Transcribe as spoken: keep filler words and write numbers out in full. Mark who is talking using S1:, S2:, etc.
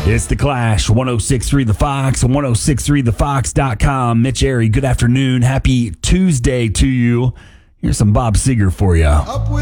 S1: It's The Clash, one oh six point three The Fox, and ten sixty-three the fox dot com. Mitch Airy, good afternoon. Happy Tuesday to you. Here's some Bob Seger for you.
S2: Up with